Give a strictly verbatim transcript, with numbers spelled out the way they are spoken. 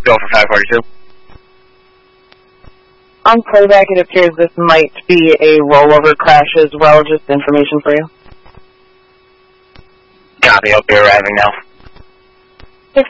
Go for five forty-two. On playback, it appears this might be a rollover crash as well, just information for you. Copy, I'll be arriving now.